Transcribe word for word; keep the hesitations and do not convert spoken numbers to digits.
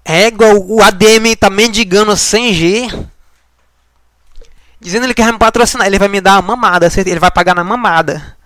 É igual o A D M tá mendigando cem G. Dizendo ele que vai me patrocinar. Ele vai me dar uma mamada. Ele vai pagar na mamada.